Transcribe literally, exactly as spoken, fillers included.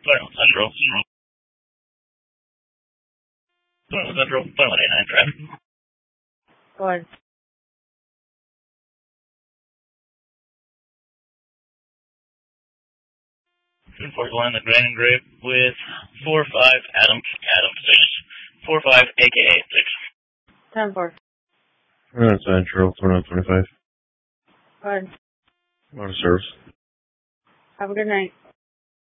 Final Central. Final Central. Final eighty-nine traffic. Go ahead. two forty-one, the Grand Grave with four five Adam, Adam six. four five, A K A six. ten four. Final Central, twenty-one twenty-five. Go ahead. Water service. Have a good night.